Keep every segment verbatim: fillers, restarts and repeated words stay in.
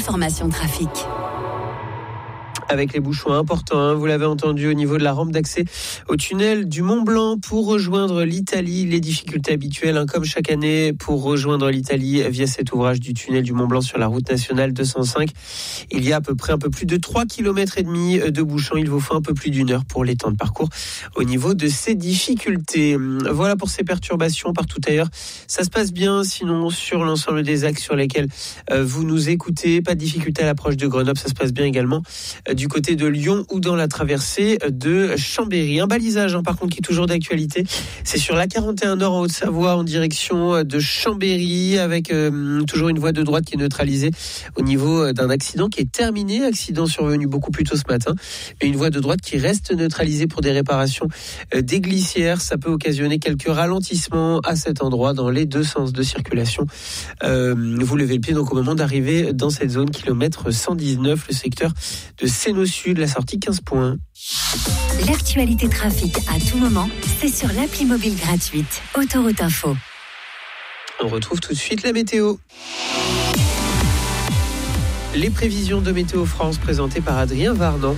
l'information trafic. Avec les bouchons importants, hein, vous l'avez entendu au niveau de la rampe d'accès au tunnel du Mont Blanc pour rejoindre l'Italie. Les difficultés habituelles, hein, comme chaque année, pour rejoindre l'Italie via cet ouvrage du tunnel du Mont Blanc sur la route nationale deux cent cinq. Il y a à peu près un peu plus de trois kilomètres et demi de bouchons. Il vous faut un peu plus d'une heure pour les temps de parcours au niveau de ces difficultés. Voilà pour ces perturbations partout ailleurs. Ça se passe bien, sinon sur l'ensemble des axes sur lesquels euh, vous nous écoutez. Pas de difficulté à l'approche de Grenoble. Ça se passe bien également euh, du côté de Lyon ou dans la traversée de Chambéry. Un balisage, hein, par contre, qui est toujours d'actualité. C'est sur l'A quarante et un Nord en Haute-Savoie en direction de Chambéry avec euh, toujours une voie de droite qui est neutralisée au niveau d'un accident qui est terminé. Accident survenu beaucoup plus tôt ce matin. Mais une voie de droite qui reste neutralisée pour des réparations euh, des glissières. Ça peut occasionner quelques ralentissements à cet endroit dans les deux sens de circulation. Euh, vous levez le pied donc au moment d'arriver dans cette zone kilomètre cent dix-neuf, le secteur de Sénaux Sud, la sortie quinze points. L'actualité trafic à tout moment, c'est sur l'appli mobile gratuite Autoroute Info. On retrouve tout de suite la météo. Les prévisions de Météo France présentées par Adrien Varnan.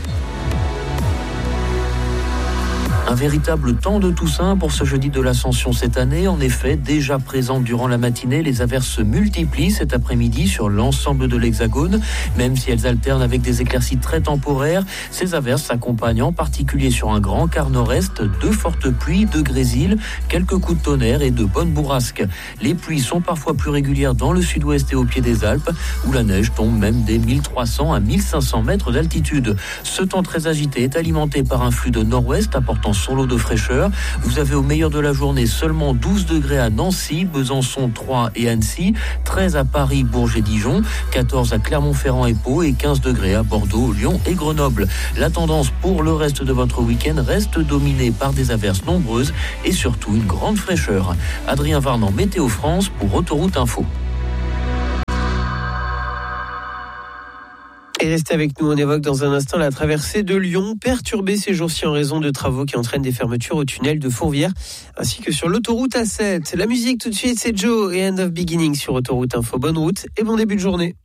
Un véritable temps de Toussaint pour ce jeudi de l'Ascension cette année. En effet, déjà présentes durant la matinée, les averses se multiplient cet après-midi sur l'ensemble de l'Hexagone. Même si elles alternent avec des éclaircies très temporaires, ces averses s'accompagnent en particulier sur un grand quart nord-est de fortes pluies, de grésil, quelques coups de tonnerre et de bonnes bourrasques. Les pluies sont parfois plus régulières dans le sud-ouest et au pied des Alpes, où la neige tombe même des mille trois cents à mille cinq cents mètres d'altitude. Ce temps très agité est alimenté par un flux de nord-ouest apportant son lot de fraîcheur. Vous avez au meilleur de la journée seulement douze degrés à Nancy, Besançon, Troyes et Annecy, treize à Paris, Bourges et Dijon, quatorze à Clermont-Ferrand et Pau et quinze degrés à Bordeaux, Lyon et Grenoble. La tendance pour le reste de votre week-end reste dominée par des averses nombreuses et surtout une grande fraîcheur. Adrien Varnan, Météo France pour Autoroute Info. Et restez avec nous, on évoque dans un instant la traversée de Lyon, perturbée ces jours-ci en raison de travaux qui entraînent des fermetures au tunnel de Fourvière, ainsi que sur l'autoroute A sept. La musique tout de suite, c'est Joe et End of Beginning sur Autoroute Info. Bonne route et bon début de journée.